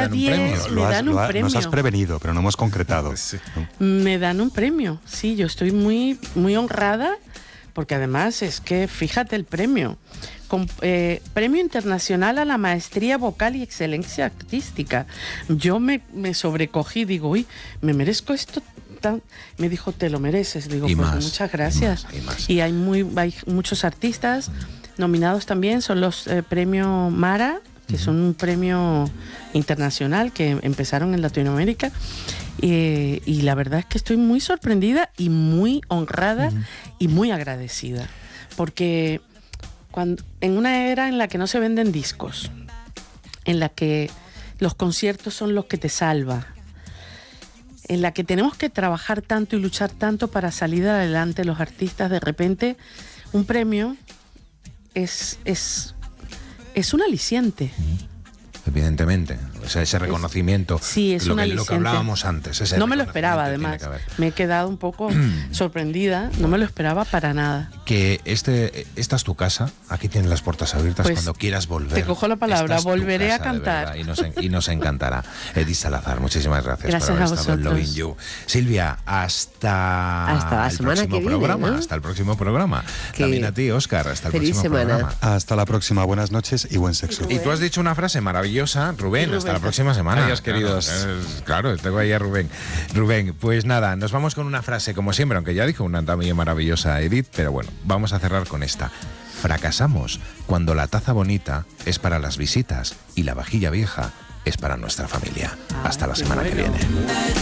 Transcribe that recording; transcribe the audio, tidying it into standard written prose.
día 10 me dan un premio. Nos has prevenido, pero no hemos concretado. Sí. Me dan un premio, sí, yo estoy muy, muy honrada, porque además es que, fíjate el premio, Premio Internacional a la Maestría Vocal y Excelencia Artística. Yo me sobrecogí, digo, uy, me merezco esto. Me dijo, te lo mereces. Digo, y pues más, muchas gracias. Y más. Y hay muchos artistas nominados también, son los Premio Mara, que son un premio internacional que empezaron en Latinoamérica. Y la verdad es que estoy muy sorprendida y muy honrada y muy agradecida. Porque en una era en la que no se venden discos, en la que los conciertos son los que te salvan, en la que tenemos que trabajar tanto y luchar tanto para salir adelante los artistas, de repente un premio es un aliciente. Evidentemente, o sea, ese reconocimiento, sí, es lo un que aliciente. hablábamos antes. No me lo esperaba, además. Me he quedado un poco sorprendida, no me lo esperaba para nada. Que esta es tu casa, aquí tienes las puertas abiertas, Pues, cuando quieras volver. Te cojo la palabra, volveré a cantar. Y nos encantará. Edith Salazar, muchísimas gracias por haber a estado en vosotros. Loving You. Silvia, hasta la el semana próximo que viene, programa. ¿no? Hasta el próximo programa. También a ti, Óscar, hasta el Feliz próximo semana. programa. Hasta la próxima, buenas noches y buen sexo. Y tú has dicho una frase maravillosa, Rubén, hasta la próxima semana. Adiós, queridos. Claro, tengo ahí a Rubén. Rubén, pues nada, nos vamos con una frase como siempre, aunque ya dijo una también maravillosa Edith, pero bueno, vamos a cerrar con esta. Fracasamos cuando la taza bonita es para las visitas y la vajilla vieja es para nuestra familia. Hasta la semana que viene.